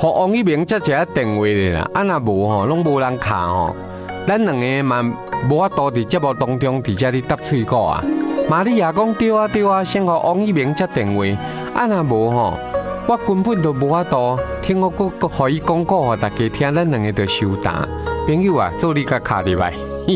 互王一鸣才一个电话咧啦，若无吼，拢无人敲吼，咱两个嘛无法度伫节目当中伫遮咧搭喙鼓啊。玛利亚讲对啊对啊，先互王一鸣接电话，若无吼，我根本都无法度听我互伊讲故互大家听，咱两个就收单。朋友啊，做你甲卡入来，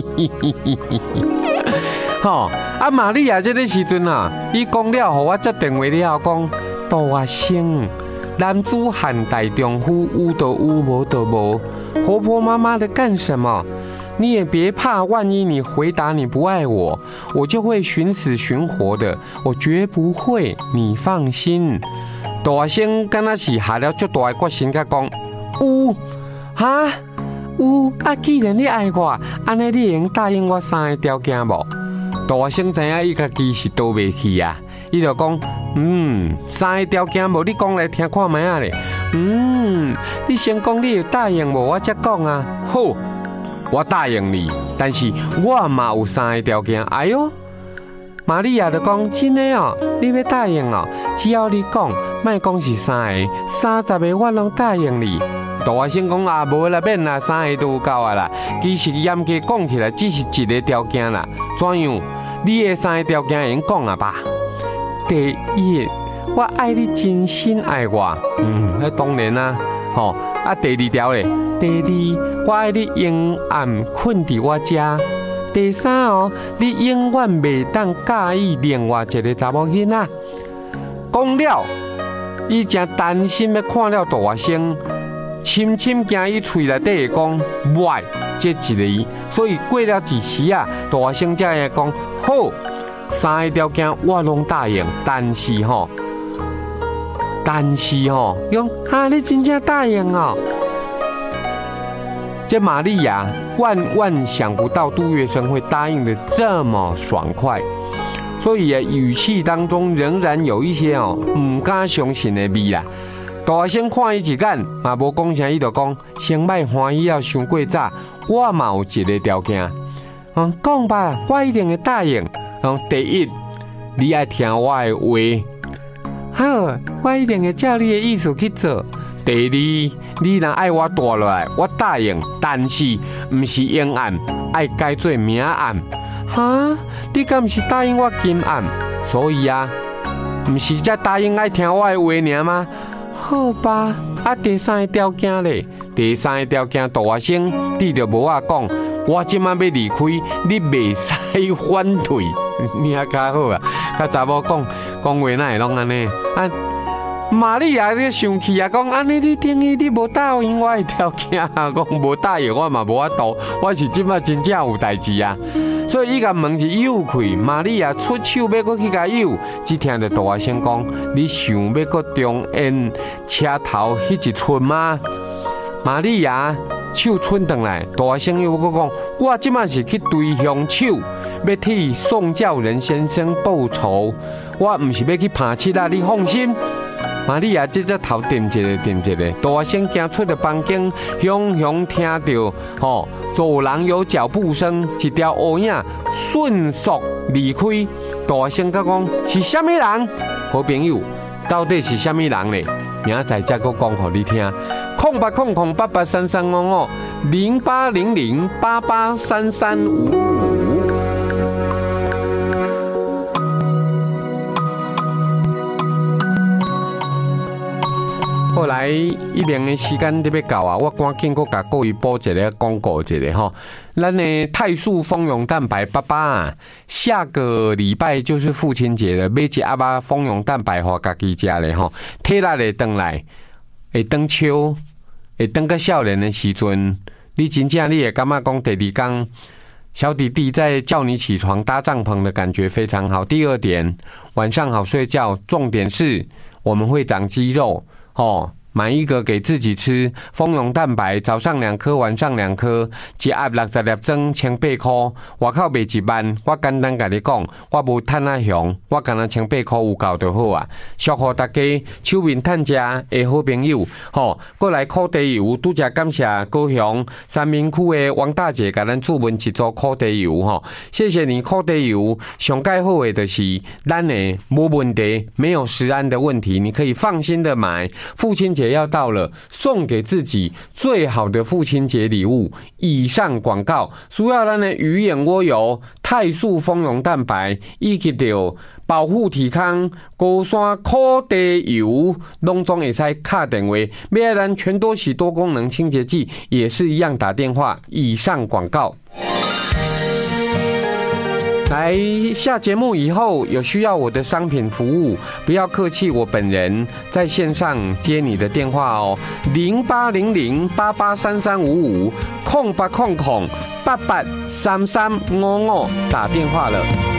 吼啊！玛利亚这个时阵啊，伊讲了，互我接电话了后讲，大声，男子汉大丈夫，有就有，无就无，婆婆妈妈的干什么？你也别怕，万一你回答你不爱我，我就会寻死寻活的，我绝不会，你放心。大声敢若是下了足大的决心，甲讲有哈。有啊，既然你爱我，安尼你会答应我3个条件无？大声知影伊家己是倒袂去啊，伊就讲，3个条件无，你讲来听看卖啊咧。你先讲你有答应无，我才讲啊。好，我答应你，但是我嘛有3个条件。哎哟，玛利亚就讲真的哦，你要答应哦，只要你讲，莫讲是3个，30个我拢答应你。大声讲啊，无啦，免啦，3个都有够啊啦。其实严格讲起来，只是一个条件啦。怎样？你的3个条件已经讲啊吧？第一，我爱你真心爱我。那当然啦。吼啊，第2条咧。第2，我爱你永暗困伫我家。第3哦，你永远袂当介意另外一个查某囡仔。讲了，伊真担心要看了大声。深深惊伊喙内底会讲歪这一个，所以过了一时啊，大声才会讲好，3个条件我拢答应，但是吼，用你真正答应哦。这玛利亚万万想不到杜月笙会答应的这么爽快，所以语气当中仍然有一些唔敢相信的味啦。大声看伊一眼，嘛无讲啥，伊就讲先莫欢喜啊，伤过早，我嘛有一个条件，讲吧，我一定会答应。第一，你爱听我的话，好，我一定会照你的意思去做。第二，你若爱我大落来，我答应，但是唔是阴暗，爱改做明暗。哈，你敢唔是答应我金暗？所以啊，唔是才答应爱听我的话尔吗？好吧，第3个条件咧，第3个条件大声，你就无话讲。我即马要离开，你袂使反对，你还较好啊。甲查某讲话哪会拢安尼？玛利亚你生气啊，讲安尼你等于你无答应我的条件啊，讲无答应我嘛无法度，我是即马真正有代志啊。所以伊甲问是有气，玛利亚出手要搁去甲有，只听着大声讲，你想要搁重演车头迄一出吗？玛利亚手伸转来，大声又搁讲，我即马是去对凶手，要替宋教仁先生报仇，我唔是要去拍七啊，你放心。玛利亚这只头定一个，大声行出了房间，雄雄听到走廊有脚步声，一条乌影迅速离开。大声甲讲是虾米人？好朋友，到底是虾米人呢？明仔再搁讲互你听。0800883355。后来一鸣的时间都要到啊，我赶紧搁甲各位播一个广告一个吼。咱的泰素蜂蛹蛋白爸爸啊，下个礼拜就是父亲节了，买一盒仔蜂蛹蛋白互家己食咧吼，体力会转来，会转笑，会转到少年的时阵，你真正你会感觉讲第2天小弟弟在叫你起床搭帐篷的感觉非常好。第2点，晚上好睡觉，重点是我们会长肌肉。买一个给自己吃，蜂蛹蛋白，早上2颗，晚上2颗，一盒60粒装，18块，外口卖1万。我简单甲你讲，我无趁啊凶，我干那18块有够就好啊。祝福大家手面趁食的好朋友，过来烤地油，拄则感谢高雄三民区的王大姐甲咱注文一组烤地油谢谢你烤地油，上盖好的就是咱的无问题，没有食安的问题，你可以放心的买。父亲节节要到了，送给自己最好的父亲节礼物。以上广告需要咱的鱼眼蜗油、泰素丰溶蛋白以及保护体康、高山苦地油，拢总会使打电话买咱全多喜多功能清洁剂，也是一样打电话。以上广告。来下节目以后有需要我的商品服务，不要客气，我本人在线上接你的电话哦，0800883355，0800883355，打电话了。